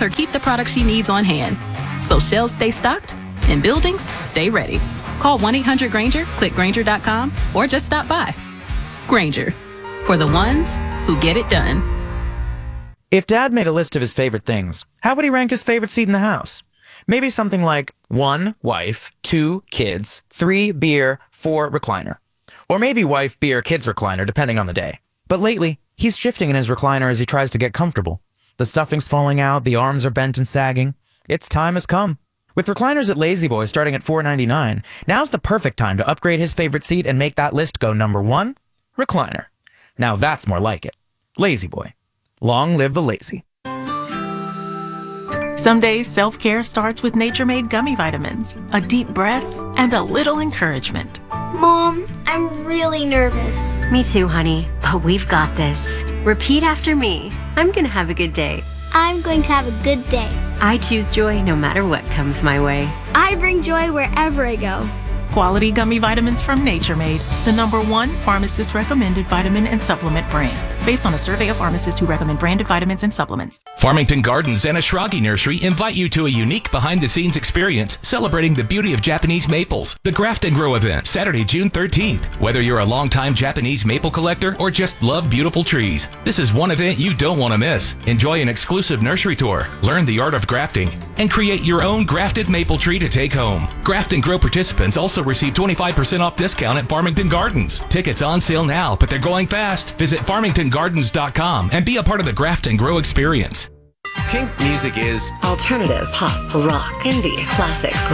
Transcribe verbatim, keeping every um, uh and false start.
helps her keep the products she needs on hand. So shelves stay stocked and buildings stay ready. Call one eight hundred Granger, click Granger dot com, or just stop by. Granger, for the ones who get it done. If Dad made a list of his favorite things, how would he rank his favorite seat in the house? Maybe something like one, wife, two, kids, three, beer, four, recliner. Or maybe wife, beer, kids, recliner, depending on the day. But lately, he's shifting in his recliner as he tries to get comfortable. The stuffing's falling out, the arms are bent and sagging. Its time has come. With recliners at La-Z-Boy starting at four ninety-nine, now's the perfect time to upgrade his favorite seat and make that list go number one, recliner. Now that's more like it. La-Z-Boy. Long live the lazy. Some days self-care starts with Nature-Made gummy vitamins, a deep breath, and a little encouragement. Mom, I'm really nervous. Me too, honey, but we've got this. Repeat after me. I'm gonna have a good day. I'm going to have a good day. I choose joy no matter what comes my way. I bring joy wherever I go. Quality gummy vitamins from Nature Made, the number one pharmacist-recommended vitamin and supplement brand, based on a survey of pharmacists who recommend branded vitamins and supplements. Farmington Gardens and Ashragi Nursery invite you to a unique behind-the-scenes experience celebrating the beauty of Japanese maples. The Graft and Grow event, Saturday, June thirteenth. Whether you're a longtime Japanese maple collector or just love beautiful trees, this is one event you don't want to miss. Enjoy an exclusive nursery tour, learn the art of grafting, and create your own grafted maple tree to take home. Graft and Grow participants also receive twenty-five percent off discount at Farmington Gardens. Tickets on sale now, but they're going fast. Visit farmington gardens dot com and be a part of the Graft and Grow experience. Kink music is alternative, pop, rock, indie, classics.